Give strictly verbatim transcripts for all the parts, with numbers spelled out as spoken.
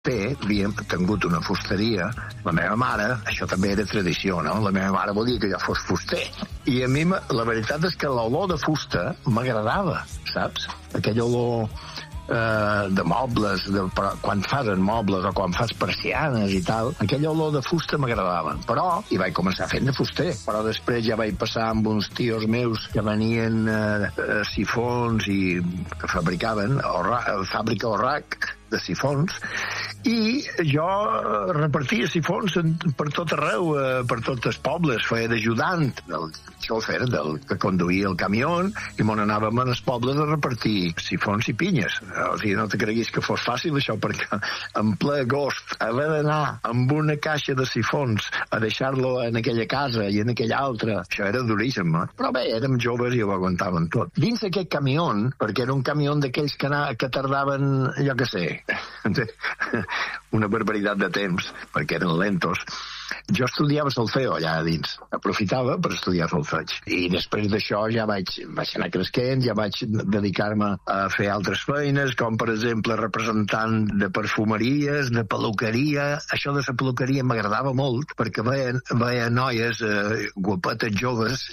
Bé, havíem tingut una fusteria. La meva mare, això també era tradició, no? La meva mare volia que jo fos fuster. I a mi, la veritat és que l'olor de fusta m'agradava, saps? Aquella olor eh, de mobles, de, quan fas mobles o quan fas persianes i tal, aquella olor de fusta m'agradava. Però, i vaig començar fent de fuster, però després ja vaig passar amb uns tios meus que venien eh, sifons i que fabricaven, orra, fàbrica Orrac, de sifons, i jo repartia sifons per tot arreu, per tots els pobles, feia d'ajudant del xofer, del que conduïa el camió, i me n'anàvem als pobles a repartir sifons i pinyes. O sigui, no te creguis que fos fàcil això, perquè en ple agost haver d'anar amb una caixa de sifons a deixar-lo en aquella casa i en aquella altra, això era duríssim, no? Però bé, érem joves i ho aguantàvem tot. Dins aquest camió, perquè era un camió d'aquells que, que tardaven, jo què sé, una barbaritat de temps, perquè eren lentos. Jo estudiava solfeo allà a dins. Aprofitava per estudiar solfeig. I després d'això ja vaig, vaig anar cresquent, ja vaig dedicar-me a fer altres feines, com per exemple representant de perfumeries, de peluqueria. Això de la peluqueria m'agradava molt, perquè veia, veia noies eh, guapetes joves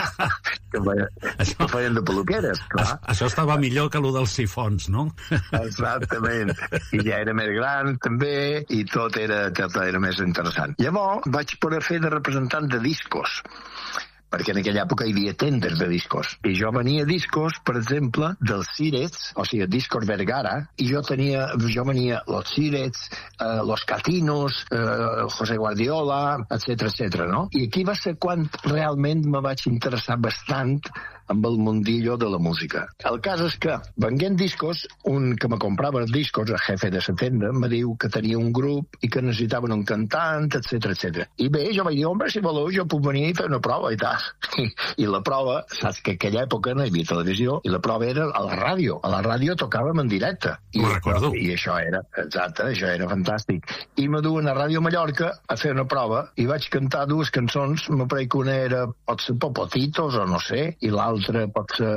que, veia, això, que feien de peluqueres, clar. Això estava millor que allò dels sifons, no? Exactament. I ja era més gran, també, i tot era, tot era més interessant. Llavors, vaig poder fer de representant de discos, perquè en aquella època hi havia tendes de discos. I jo venia discos, per exemple, dels Sirets, o sigui, Discos Vergara, i jo tenia, jo venia los Sirets, eh, los Catinos, eh, José Guardiola, etcètera, etcètera, no? I aquí va ser quan realment me vaig interessar bastant amb el mundillo de la música. El cas és que, venguent discos, un que me comprava els discos, el jefe de la tenda, me diu que tenia un grup i que necessitaven un cantant, etcètera, etcètera. I bé, jo vaig dir, home, si voleu, jo puc venir i fer una prova i tal. I, i la prova, saps que en aquella època no hi havia televisió, i la prova era a la ràdio. A la ràdio tocàvem en directe. I, Ho recordo. I això era, exacte, això era fantàstic. I me duen a Ràdio Mallorca a fer una prova i vaig cantar dues cançons, me pareix que una era pot ser Popotitos o no sé, i l'altra altra pot ser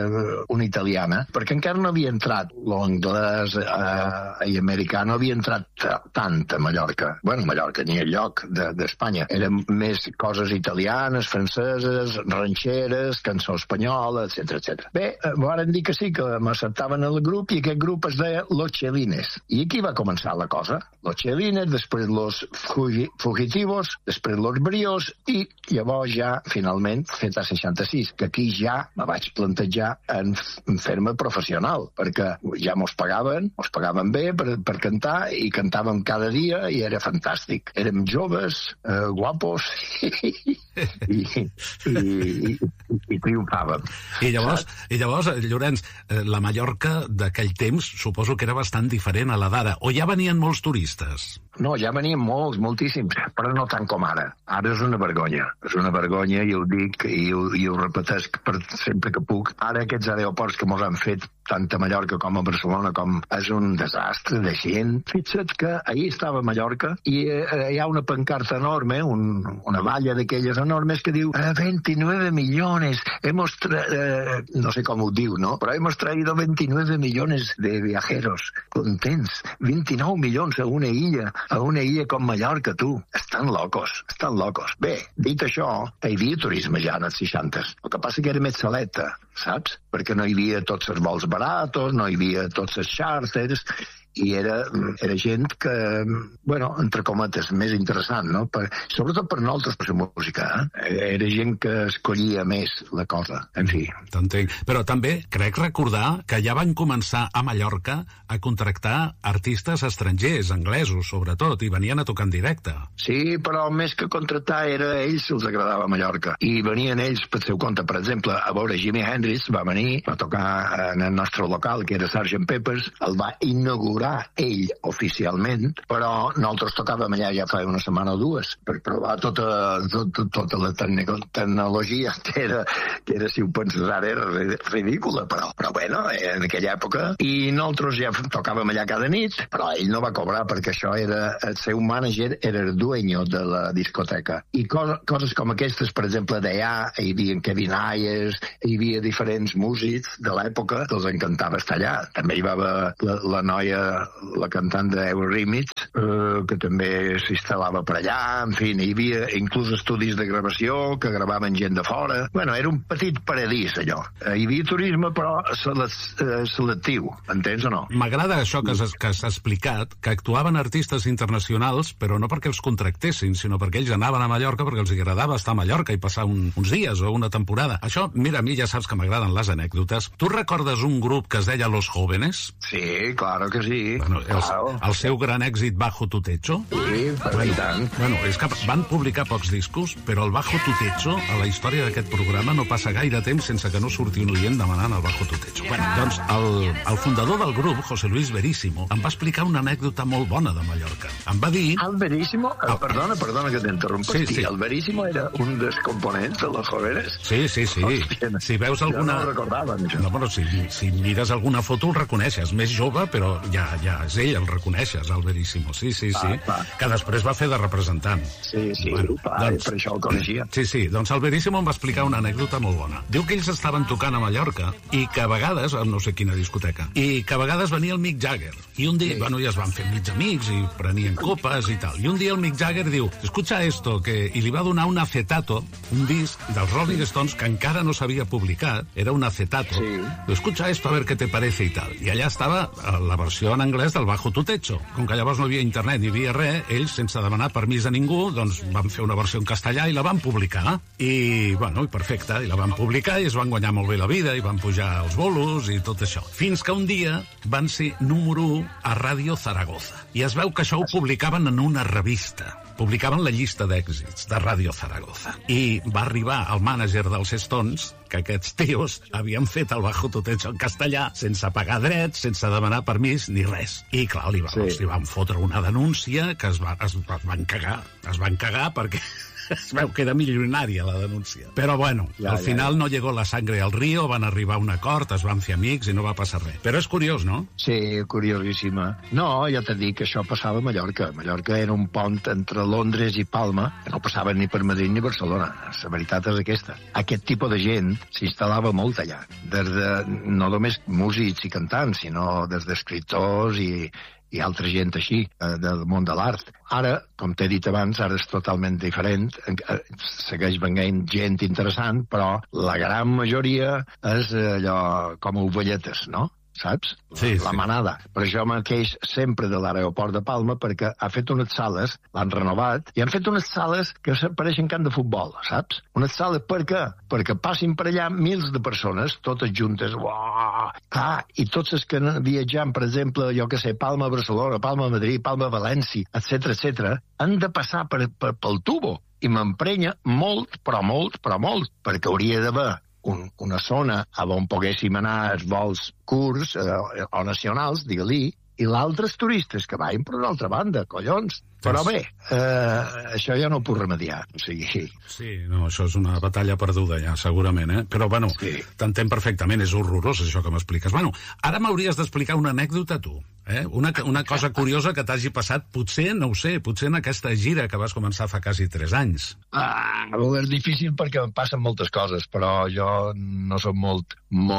una italiana, perquè encara no havia entrat l'anglès eh, i americà, no havia entrat tant a Mallorca. Bueno, Mallorca ni el lloc d'Espanya. De, Eren més coses italianes, franceses, ranxeres, cançó espanyola, etcètera, etcètera. Bé, eh, varen dir que sí, que m'acceptaven al grup, i aquest grup es deia Los Chelines. I aquí va començar la cosa. Los Chelines, després Los Fugi Fugitivos, després Los Brios, i llavors ja, finalment, fet a seixanta-sis, que aquí ja me vaig plantejar en, en fer-me professional, perquè ja mos pagaven, mos pagaven bé per, per cantar, i cantàvem cada dia, i era fantàstic. Érem joves, eh, guapos, i, i, i, i, i triomfàvem. I llavors, i llavors, Llorenç, la Mallorca d'aquell temps suposo que era bastant diferent a la d'ara, o ja venien molts turistes? No, ja venien molts, moltíssims, però no tant com ara. Ara és una vergonya, és una vergonya, i ho dic, i ho, i ho repetesc per sempre que puc. Ara aquests aeroports que mos han fet, tant a Mallorca com a Barcelona, com és un desastre de gent. Fixa't que ahir estava a Mallorca i eh, hi ha una pancarta enorme, un, una valla d'aquelles enormes que diu eh, veintinueve millones, hemos tra eh, no sé com ho diu, no? Però hemos traído veintinueve millones de viajeros contents. veintinou milions a una illa, a una illa com Mallorca, tu. Estan locos, estan locos. Bé, dit això, hi havia turisme ja en els seixantes. El que passa que era més saleta, saps? Perquè no hi havia tots els vols baratos, no hi havia tots els xàrters, i era, era gent que, bueno, entre cometes, més interessant, no? Per, sobretot per nosaltres, per la música, eh? Era gent que escollia més la cosa, en fi. T'entenc. Però també crec recordar que ja van començar a Mallorca a contractar artistes estrangers, anglesos, sobretot, i venien a tocar en directe. Sí, però més que contractar era a ells els agradava Mallorca. I venien ells pel seu compte. Per exemple, a veure, Jimi Hendrix va venir, va tocar en el nostre local, que era sergeant Pepper's, el va inaugurar ell oficialment, però nosaltres tocàvem allà ja fa una setmana o dues per provar tota, tota, tota la tecnologia que era, que era, si ho penses ara, era ridícula, però, però bueno, en aquella època. I nosaltres ja tocàvem allà cada nit, però ell no va cobrar perquè això era, el seu mànager era el dueño de la discoteca. I cos, coses com aquestes, per exemple, d'allà hi havia Kevin Ayers, hi havia diferents músics de l'època que els encantava estar allà. També hi va haver la, la noia la cantant d'Eurythmics, eh, que també s'instal·lava per allà, en fi, hi havia inclús estudis de gravació que gravaven gent de fora. Bueno, era un petit paradís, allò. Eh, hi havia turisme, però sele eh, selectiu, entens o no? M'agrada això que s'ha explicat, que actuaven artistes internacionals, però no perquè els contractessin, sinó perquè ells anaven a Mallorca perquè els agradava estar a Mallorca i passar un, uns dies o una temporada. Això, mira, a mi ja saps que m'agraden les anècdotes. Tu recordes un grup que es deia Los Jóvenes? Sí, claro que sí. Bueno, el, claro. el seu gran èxit Bajo tu techo? Sí, per bueno, tant. Bueno, és que van publicar pocs discos, però el Bajo tu techo, a la història d'aquest programa, no passa gaire temps sense que no surti un oient demanant el Bajo tu techo. Bueno, doncs el, el fundador del grup, José Luis Veríssimo, em va explicar una anècdota molt bona de Mallorca. Em va dir... El Veríssimo? El, perdona, perdona que t'interrompi. Sí, sí. El Veríssimo era un dels components de Los Jóvenes? Sí, sí, sí. Hòstia, si veus alguna... Jo no recordava, això. No, però si, si mires alguna foto el reconeixes. Més jove, però ja, ja és ell, el reconeixes, el Veríssimo. Sí, sí, sí. Ah, que després va fer de representant. Sí, sí, bueno, pa, doncs, per això el coneixia. Sí, sí, doncs el Veríssimo em va explicar una anècdota molt bona. Diu que ells estaven tocant a Mallorca i que a vegades, no sé quina discoteca, i que a vegades venia el Mick Jagger. I un dia, sí. bueno, ja es van fer mig amics i prenien copes i tal. I un dia el Mick Jagger diu, escucha esto, que... i li va donar un acetato, un disc dels Rolling Stones que encara no s'havia publicat, era un acetato. Sí. Diu, escucha esto, a ver qué te parece i tal. I allà estava la versió en anglès del Bajo tu techo. Com que llavors no hi havia internet ni hi havia res, ells, sense demanar permís a ningú, doncs van fer una versió en castellà i la van publicar. I, bueno, perfecte, i la van publicar i es van guanyar molt bé la vida i van pujar els bolos i tot això. Fins que un dia van ser número u a Ràdio Zaragoza. I es veu que això ho publicaven en una revista. Publicaven la llista d'èxits de Ràdio Zaragoza. I va arribar el mànager dels Stones que aquests tios havien fet el Bajo tu techo en castellà sense pagar drets, sense demanar permís ni res. I clar, li, va, sí. li van fotre una denúncia que es, va, es, es van cagar. Es van cagar perquè... es veu que era milionària la denúncia. Però bueno, ja, al final ja, ja. no llegó la sangre al río, van arribar a un acord, es van fer amics i no va passar res. Però és curiós, no? Sí, curiosíssima. No, ja t'he dit que això passava a Mallorca. Mallorca era un pont entre Londres i Palma, que no passava ni per Madrid ni Barcelona. La veritat és aquesta. Aquest tipus de gent s'instal·lava molt allà. Des de, no només músics i cantants, sinó des d'escriptors i i altra gent així, eh, del món de l'art. Ara, com t'he dit abans, ara és totalment diferent, eh, segueix venint gent interessant, però la gran majoria és allò com ovelletes, no? Saps? Sí, la sí. manada. Per això me queix sempre de l'aeroport de Palma, perquè ha fet unes sales, l'han renovat, i han fet unes sales que pareixen camp de futbol, saps? Unes sales, per què? Perquè passin per allà mils de persones, totes juntes, uah, clar, i tots els que viatjant, per exemple, jo que sé, Palma a Barcelona, Palma a Madrid, Palma a València, etcètera, etcètera, han de passar per, per, pel tubo, i m'emprenya molt, però molt, però molt, perquè hauria d'haver Un, una zona on poguéssim anar els vols curts eh, o nacionals, digue-li, i l'altre és turistes que vagin per una altra banda, collons. Però bé, eh, això ja no ho puc remediar. O sigui... Sí, no, això és una batalla perduda ja, segurament, eh? Però, bueno, sí. t'entenc perfectament, és horrorós això que m'expliques. Bueno, ara m'hauries d'explicar una anècdota tu, eh? Una, una cosa curiosa que t'hagi passat, potser, no ho sé, potser en aquesta gira que vas començar fa quasi tres anys. Ah, és difícil perquè em passen moltes coses, però jo no soc molt,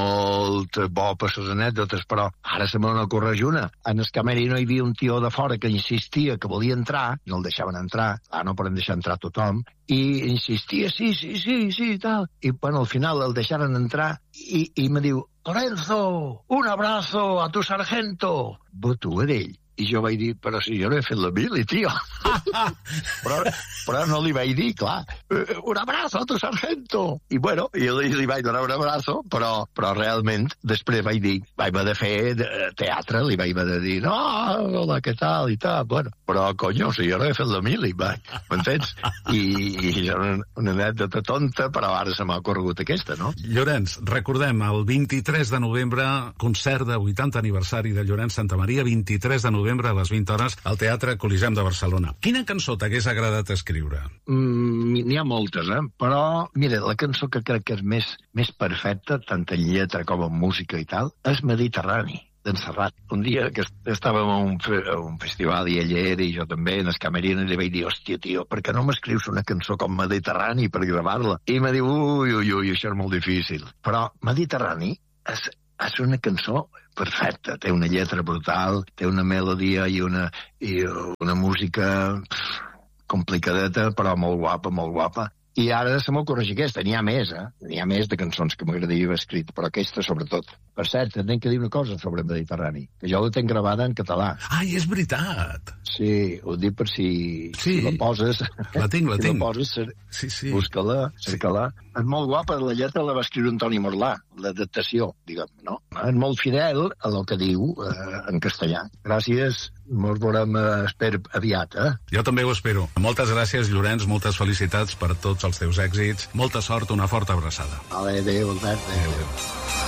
molt bo per les anècdotes, però ara se me n'ocorreix una. En el camerino hi havia un tio de fora que insistia que volia entrar, no el deixaven entrar, ah, no podem deixar entrar tothom, i insistia, sí, sí, sí, sí, tal. I, bueno, al final el deixaren entrar i, i me diu, Lorenzo, un abrazo a tu sargento. Però tu era ell. I jo vaig dir, però si jo no he fet la mili, tio. però, però no li vaig dir, clar, un abrazo a tu sargento. I bueno, i li, li vaig donar un abrazo, però, però realment després vaig dir, vaig haver de fer teatre, li vaig haver de dir, no, hola, què tal, i tal. Bueno, però, conyo, si jo no he fet la mili, m'entens? I, i una, una anècdota tonta, però ara se m'ha ocorregut aquesta, no? Llorenç, recordem, el vint-i-tres de novembre, concert de vuitanta aniversari de Llorenç Santamaria, vint-i-tres de novembre, novembre a les vint hores al Teatre Coliseum de Barcelona. Quina cançó t'hagués agradat escriure? Mm, n'hi ha moltes, eh? Però, mira, la cançó que crec que és més, més perfecta, tant en lletra com en música i tal, és Mediterrani, d'en Serrat. Un dia que estàvem a un, fe a un festival i ell era, i jo també, en el camerino, i li vaig dir, hòstia, tio, per què no m'escrius una cançó com Mediterrani per gravar-la? I me diu, ui, ui, ui, això és molt difícil. Però Mediterrani és és una cançó perfecta, té una lletra brutal, té una melodia i una, i una música pff, complicadeta, però molt guapa, molt guapa. I ara se m'ocorreix aquesta, n'hi ha més, eh? N'hi ha més de cançons que m'agradaria haver escrit, però aquesta sobretot. Per cert, tinc que dir una cosa sobre el Mediterrani, que jo la tenc gravada en català. Ai, és veritat! Sí, ho dic per si, sí. si la poses... La tinc, la si tinc. la poses, sí, sí. busca-la, cerca-la. Sí. És molt guapa, la lletra la va escriure Antoni Morlà, l'adaptació, diguem, no? És molt fidel a lo que diu eh, en castellà. Gràcies, mos veurem, eh, espero, aviat, eh? Jo també ho espero. Moltes gràcies, Llorenç, moltes felicitats per tots els teus èxits. Molta sort, una forta abraçada. Vale, adéu, Albert. Adéu. adéu.